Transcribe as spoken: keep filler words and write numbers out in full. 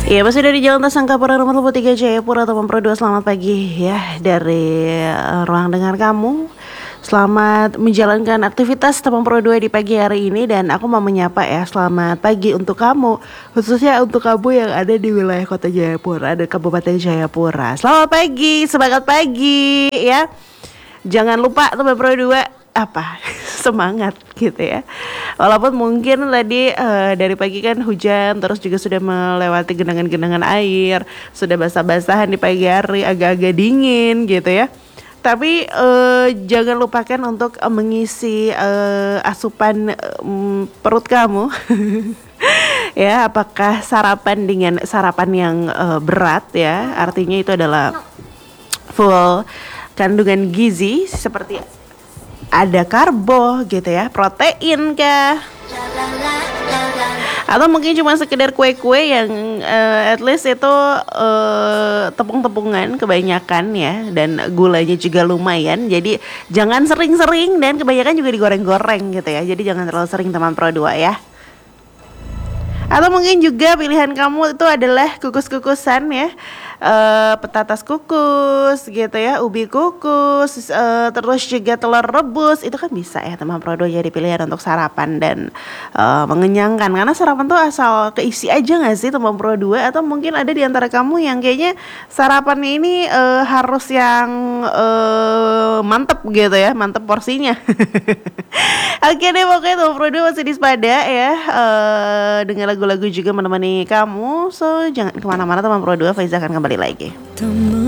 Iya, masih dari Jalan Tasangkapura nomor dua puluh tiga Jayapura Taman Pro dua. Selamat pagi ya dari uh, ruang dengar kamu. Selamat menjalankan aktivitas Taman Pro dua di pagi hari ini. Dan aku mau menyapa ya, selamat pagi untuk kamu, khususnya untuk kamu yang ada di wilayah kota Jayapura dan Kabupaten Jayapura. Selamat pagi, semangat pagi ya. Jangan lupa Taman Pro dua apa semangat gitu ya. Walaupun mungkin tadi uh, dari pagi kan hujan, terus juga sudah melewati genangan-genangan air, sudah basah-basahan di pagi hari, agak-agak dingin gitu ya. Tapi uh, jangan lupakan untuk uh, mengisi uh, asupan um, perut kamu. Ya, apakah sarapan dengan sarapan yang uh, berat ya, artinya itu adalah full kandungan gizi seperti ada karbo gitu ya, protein kah, atau mungkin cuma sekedar kue-kue yang uh, at least itu uh, tepung-tepungan kebanyakan ya, dan gulanya juga lumayan. Jadi jangan sering-sering dan kebanyakan juga digoreng-goreng gitu ya. Jadi jangan terlalu sering teman Pro dua ya. Atau mungkin juga pilihan kamu itu adalah kukus-kukusan ya, uh, petatas kukus gitu ya, ubi kukus, uh, terus juga telur rebus. Itu kan bisa ya teman Pro dua jadi pilihan untuk sarapan dan uh, mengenyangkan. Karena sarapan tuh asal keisi aja gak sih teman Pro dua? Atau mungkin ada di antara kamu yang kayaknya sarapannya ini uh, harus yang uh, mantep gitu ya, mantep porsinya. Oke deh, pokoknya teman Pro dua masih di Sepada ya, uh, dengan lagu-lagu juga menemani kamu. So jangan kemana-mana teman Pro dua, Faiza akan kembali lagi.